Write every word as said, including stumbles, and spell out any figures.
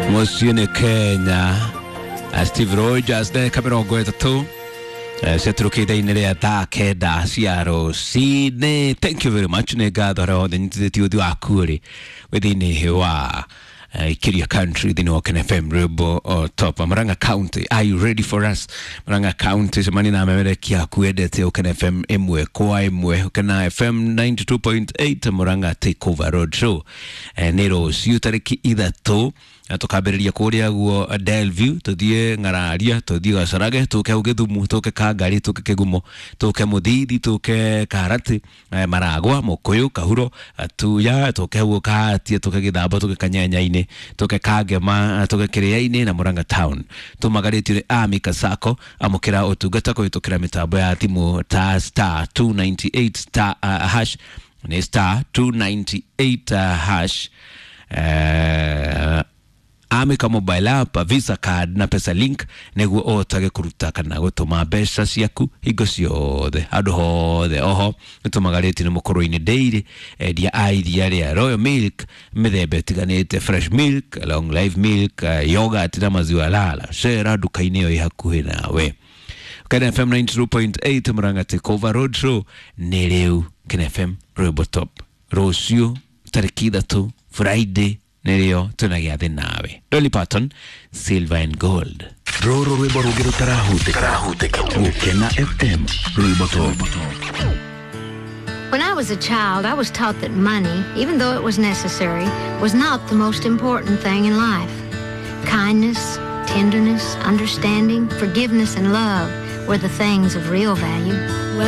Musione Kenya Steve Rogers de Camerongo etatu Setrukide inere ta keda siaro sine. Thank you very much ne gadaro de ntitiu du akuri within hewa Ikiria country the Northern F M Rebo or top Maranga County. Are you ready for us? Maranga County semani na memere kia kuede te Oken F M emwe kwa emwe Okena F M ninety-two point eight Maranga Takeover Road Show. Nero siutariki ida to tukabiriria kuria guo Delview tudie ngararia tudie gasarage tuke ugedumu tuke kagari tuke kegumo tuke mudidi tuke karati maragwa mokoyo kahuro atuya tuke ukati tuke gidaba tuke kanyanyaine tuke kagema tuke kiriaine na Muranga Town tumagariti ami kasako amukira otugata ko itukira mitabo ya timu ta star two ninety-eight star uh, hash ne star two ninety-eight uh, hash uh, Amika mobile app, Visa card na pesa link negu otage kuruta kana gutuma mbeca ciaku hingo ciothe andu hothe oho nitumagariti ni mukoro-ini daily dia idea ria Royal Milk mithemba itiganite fresh milk long life milk uh, yogurt na maziwa lala share duka-ini yo ihakuhi nawe Kena F M ninety-two point eight Muranga Takeover Road Show ni riu Kena F M Robotop Rocio tariki ithatu Friday Nerio tunagiathe nawe Dolly Parton Silver and Gold Roro rwimbo rugero tarahute Kena F M Robotop. When I was a child, I was taught that money, even though it was necessary, was not the most important thing in life. Kindness, tenderness, understanding, forgiveness, and love were the things of real value.